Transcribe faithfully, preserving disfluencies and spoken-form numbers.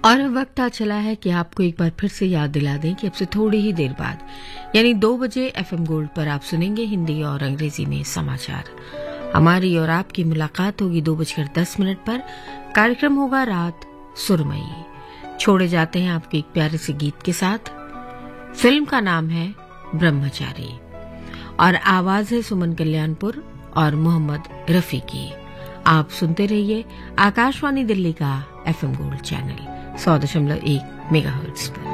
और अब वक्त आ चला है कि आपको एक बार फिर से याद दिला दें कि अब से थोड़ी ही देर बाद यानी दो बजे एफएम गोल्ड पर आप सुनेंगे हिंदी और अंग्रेजी में समाचार। हमारी और आपकी मुलाकात होगी दो बजकर दस मिनट पर। कार्यक्रम होगा रात सुरमई। छोड़े जाते हैं आपके एक प्यारे से गीत के साथ। फिल्म का नाम है ब्रह्मचारी और आवाज है सुमन कल्याणपुर और मोहम्मद रफी की। आप सुनते रहिए आकाशवाणी दिल्ली का एफएम गोल्ड चैनल सौ दशमलव एक मेगाहर्ट्ज पर।